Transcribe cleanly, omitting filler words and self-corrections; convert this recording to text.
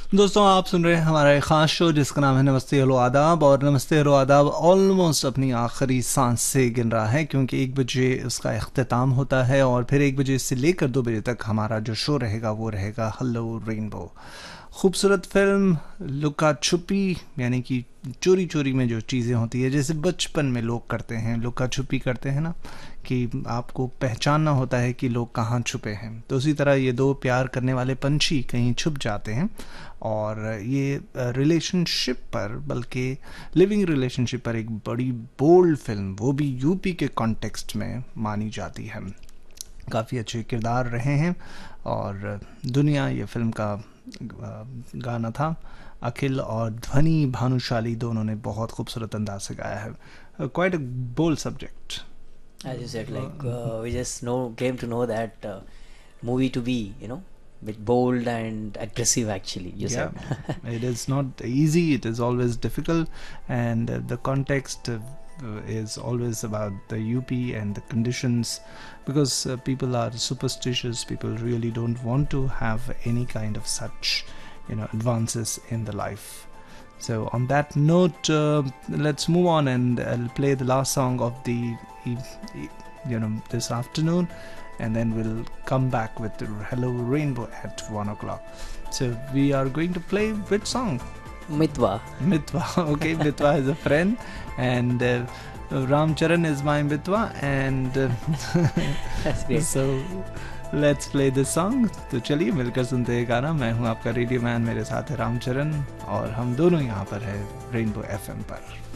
दोस्तों आप सुन रहे हैं हमारा एक खास शो जिसका नाम है नमस्ते हेलो आदाब। और नमस्ते हेलो आदाब ऑलमोस्ट अपनी आखिरी सांस से गिन रहा है, क्योंकि 1 बजे उसका इख्तिताम होता है और फिर 1 बजे से लेकर 2 बजे तक हमारा जो शो रहेगा वो रहेगा हेलो रेनबो। खूबसूरत फिल्म लुका छुपी, यानी कि चोरी चोरी में जो चीज़ें होती है, जैसे बचपन में लोग करते हैं, लुका छुपी करते हैं ना, कि आपको पहचानना होता है कि लोग कहाँ छुपे हैं। तो उसी तरह ये दो प्यार करने वाले पंछी कहीं छुप जाते हैं और ये रिलेशनशिप पर, बल्कि लिविंग रिलेशनशिप पर एक बड़ी बोल्ड फिल्म, वो भी यूपी के कॉन्टेक्स्ट में मानी जाती है। काफ़ी अच्छे किरदार रहे हैं और दुनिया ये फिल्म का गाना था। अखिल और ध्वनि भानुशाली दोनों ने बहुत खूबसूरत अंदाज से गाया है। Quite a bold subject. As you said, like we just came to know that movie to be, bit bold and aggressive. Actually, you Yeah, said. it is not easy. It is always difficult, and the context is always about the UP and the conditions, because people are superstitious. People really don't want to have any kind of such, advances in the life. So on that note, let's move on, and I'll play the last song of the this afternoon, and then we'll come back with the Hello Rainbow at 1 o'clock. So we are going to play which song? Mitwa. Mitwa. Okay, Mitwa is a friend, and Ram Charan is my Mitwa, and That's great. so let's play this song. तो चलिए मिलकर सुनते हैं गाना। मैं हूँ आपका radio man, मेरे साथ है राम चरण, और हम दोनों यहाँ पर है रेनबो FM पर।